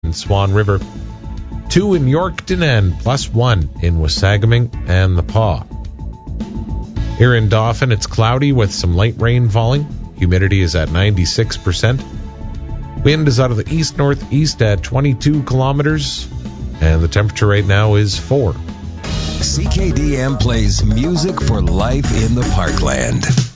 in Swan River, 2 in Yorkton, and +1 in Wasagaming and the Paw. Here in Dauphin, it's cloudy with some light rain falling. Humidity is at 96%. Wind is out of the east-northeast at 22 kilometers, and the temperature right now is 4. CKDM plays music for life in the Parkland.